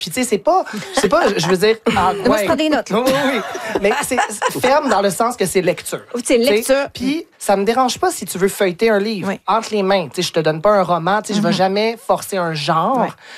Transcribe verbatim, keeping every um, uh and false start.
Puis, tu sais, c'est pas, c'est pas, je veux dire... Ah, Moi, je prends des notes. Oui, oui, oui. Mais c'est ferme dans le sens que c'est lecture. C'est lecture. Puis, ça me dérange pas si tu veux feuilleter un livre Oui. entre les mains. Tu sais, je te donne pas un roman. Tu sais, je vais jamais forcer un genre. Ouais.